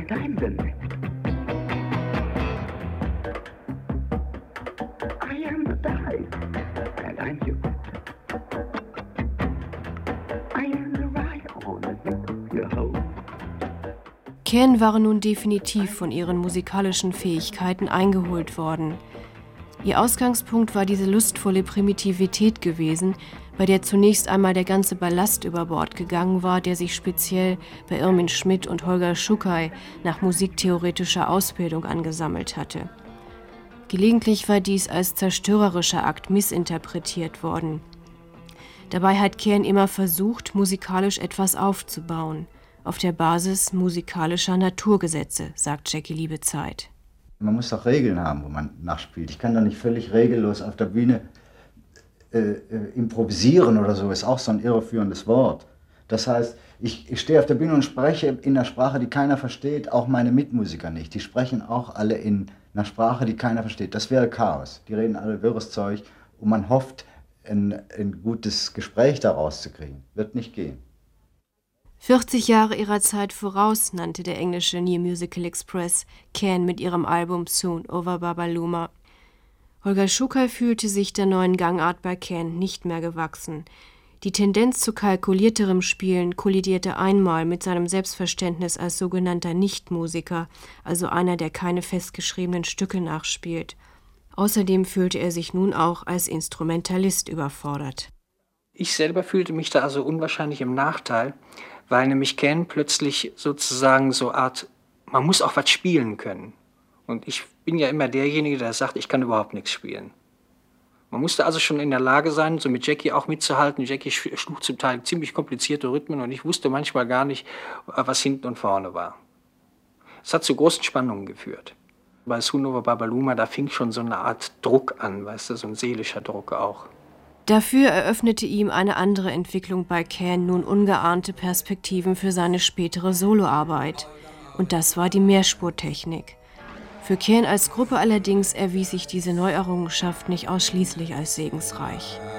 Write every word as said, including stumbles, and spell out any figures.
And I'm the next. I am the guy. And I'm your I am the ride on the hip, your host. Can waren nun definitiv von ihren musikalischen Fähigkeiten eingeholt worden. Ihr Ausgangspunkt war diese lustvolle Primitivität gewesen, bei der zunächst einmal der ganze Ballast über Bord gegangen war, der sich speziell bei Irmin Schmidt und Holger Schuckay nach musiktheoretischer Ausbildung angesammelt hatte. Gelegentlich war dies als zerstörerischer Akt missinterpretiert worden. Dabei hat Can immer versucht, musikalisch etwas aufzubauen, auf der Basis musikalischer Naturgesetze, sagt Jackie Liebezeit. Man muss doch Regeln haben, wo man nachspielt. Ich kann doch nicht völlig regellos auf der Bühne äh, äh, improvisieren oder so, ist auch so ein irreführendes Wort. Das heißt, ich, ich stehe auf der Bühne und spreche in einer Sprache, die keiner versteht, auch meine Mitmusiker nicht. Die sprechen auch alle in einer Sprache, die keiner versteht. Das wäre Chaos. Die reden alle wirres Zeug und man hofft, ein, ein gutes Gespräch daraus zu kriegen. Wird nicht gehen. vierzig Jahre ihrer Zeit voraus nannte der englische New Musical Express Can mit ihrem Album Soon over Babaluma. Holger Schuckay fühlte sich der neuen Gangart bei Can nicht mehr gewachsen. Die Tendenz zu kalkulierterem Spielen kollidierte einmal mit seinem Selbstverständnis als sogenannter Nichtmusiker, also einer, der keine festgeschriebenen Stücke nachspielt. Außerdem fühlte er sich nun auch als Instrumentalist überfordert. Ich selber fühlte mich da also unwahrscheinlich im Nachteil, weil nämlich Can plötzlich sozusagen so Art, man muss auch was spielen können. Und ich bin ja immer derjenige, der sagt, ich kann überhaupt nichts spielen. Man musste also schon in der Lage sein, so mit Jackie auch mitzuhalten. Jackie schlug zum Teil ziemlich komplizierte Rhythmen und ich wusste manchmal gar nicht, was hinten und vorne war. Es hat zu großen Spannungen geführt. Bei Soon over Babaluma, da fing schon so eine Art Druck an, weißt du, so ein seelischer Druck auch. Dafür eröffnete ihm eine andere Entwicklung bei Can nun ungeahnte Perspektiven für seine spätere Soloarbeit. Und das war die Mehrspurtechnik. Für Can als Gruppe allerdings erwies sich diese Neuerrungenschaft nicht ausschließlich als segensreich.